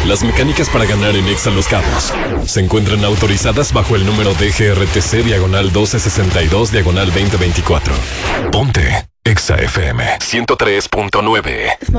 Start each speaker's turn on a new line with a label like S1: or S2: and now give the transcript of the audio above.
S1: Las mecánicas para ganar en Exa Los Cabos se encuentran autorizadas bajo el número DGRTC/1262/2024. Ponte Exa FM 103.9.